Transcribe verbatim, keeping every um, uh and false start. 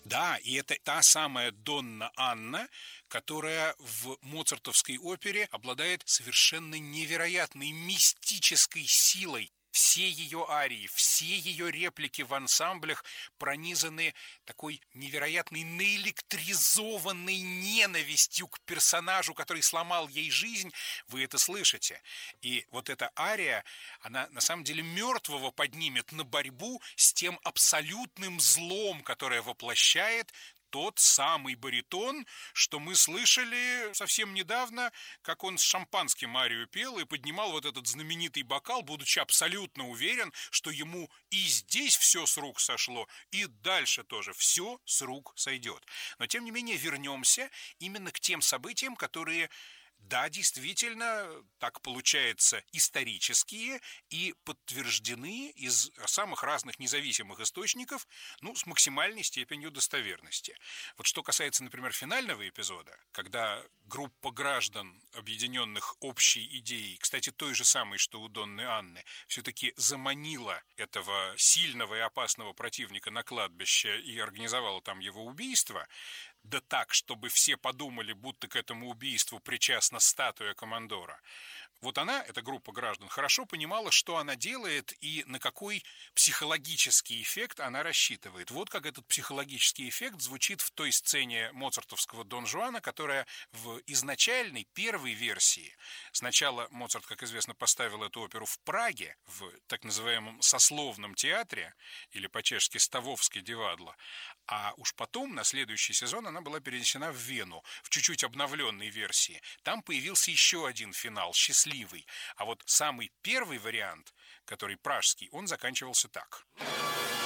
Да, и это та самая Донна Анна, которая в моцартовской опере обладает совершенно невероятной мистической силой. Все ее арии, все ее реплики в ансамблях пронизаны такой невероятной наэлектризованной ненавистью к персонажу, который сломал ей жизнь. Вы это слышите. И вот эта ария, она на самом деле мертвого поднимет на борьбу с тем абсолютным злом, которое воплощает тот самый баритон, что мы слышали совсем недавно, как он с шампанским арию пел и поднимал вот этот знаменитый бокал, будучи абсолютно уверен, что ему и здесь все с рук сошло, и дальше тоже все с рук сойдет. Но, тем не менее, вернемся именно к тем событиям, которые... Да, действительно, так получается, исторические и подтверждены из самых разных независимых источников, ну, с максимальной степенью достоверности. Вот что касается, например, финального эпизода, когда группа граждан, объединенных общей идеей, кстати, той же самой, что у Донны Анны, все-таки заманила этого сильного и опасного противника на кладбище и организовала там его убийство, да так, чтобы все подумали, будто к этому убийству причастна статуя командора. Вот она, эта группа граждан, хорошо понимала, что она делает и на какой психологический эффект она рассчитывает. Вот как этот психологический эффект звучит в той сцене моцартовского Дон Жуана, которая в изначальной, первой версии. Сначала Моцарт, как известно, поставил эту оперу в Праге, в так называемом сословном театре, или по-чешски Ставовский дивадло, а уж потом, на следующий сезон, она была перенесена в Вену, в чуть-чуть обновленной версии. Там появился еще один финал, счастливый. А вот самый первый вариант, который пражский, он заканчивался так.